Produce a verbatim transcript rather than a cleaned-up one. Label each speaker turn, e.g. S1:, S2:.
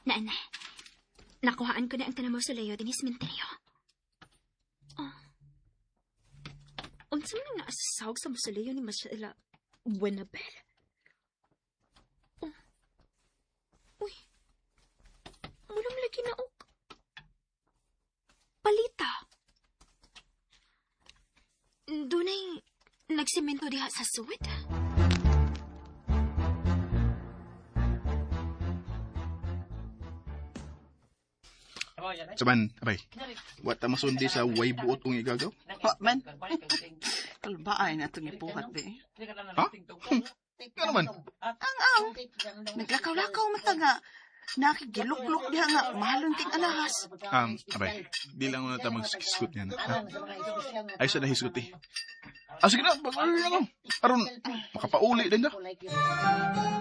S1: Naan, nakuhaan ko na ang tanamaw sa layo din ismenteryo. Oh. Unsa man nga asawag sa mausoleo ni Marcela Buenabel? Oh. Uy. Mulang lagi na og palita. Dunay nagsemento diha sa suwit.
S2: Saman, abay, wat ta masundi sa way buot kong igagaw?
S3: Pa, man. Kalbaay na itong ipuhat, be.
S2: Ha? Hmm. Nga naman.
S3: Ang ang. Naglakaw-lakaw mata nga. Nakigiluklok diha nga. Mahalong ting alahas.
S2: Um, abay, di lang na tamang sikisgot niyan. Ha? Ay, sa nahisgot eh. Ah, sige na, pag-alala ko. Aron, makapauli din ka.